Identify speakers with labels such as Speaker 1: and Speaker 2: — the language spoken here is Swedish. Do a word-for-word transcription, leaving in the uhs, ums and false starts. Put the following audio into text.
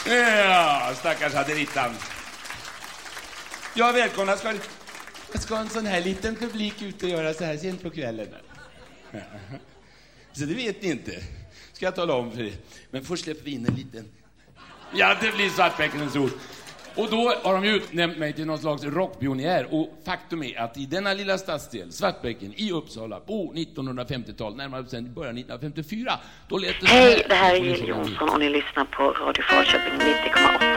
Speaker 1: Ja, stackars Haderittan. Ja, välkomna. Ska, jag ska ha en sån här liten publik ute och göra så här sent på kvällen. Så det vet ni inte. Ska jag tala om för er. Men först släpper vi in en liten... Ja, det blir Svartbäckenens ord. Och då har de ju utnämnt mig till någon slags rockpionjär. Och faktum är att i denna lilla stadsdel, Svartbäcken i Uppsala, på nittonhundrafemtiotalet, närmare bestämt början nittonhundrafemtiofyra, då lät det...
Speaker 2: Hej, det här är Jill Johnson och ni lyssnar på Radio Falköping nittio komma åtta.